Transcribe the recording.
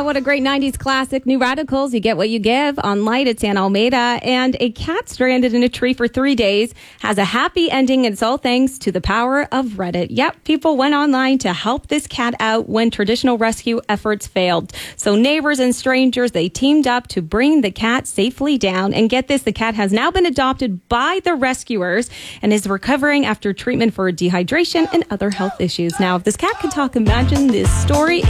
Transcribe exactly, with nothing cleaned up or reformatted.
what a great nineties classic. New Radicals, You Get What You Give on Light at San Almeida. And a cat stranded in a tree for three days has a happy ending, and it's all thanks to the power of Reddit. Yep, people went online to help this cat out when traditional rescue efforts failed. So neighbors and strangers, they teamed up to bring the cat safely down. And get this, the cat has now been adopted by the rescuers and is recovering after treatment for dehydration and other health issues. Now, if this cat could talk, imagine this story